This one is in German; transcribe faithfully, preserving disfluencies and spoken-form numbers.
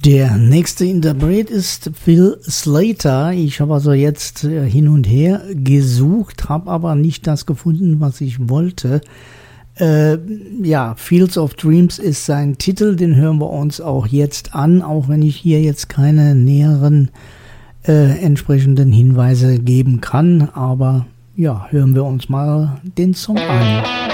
Der nächste Interpret ist Phil Slater. Ich habe also jetzt äh, hin und her gesucht, habe aber nicht das gefunden, was ich wollte. Äh, ja, Fields of Dreams ist sein Titel, den hören wir uns auch jetzt an, auch wenn ich hier jetzt keine näheren äh, entsprechenden Hinweise geben kann. Aber ja, hören wir uns mal den Song an.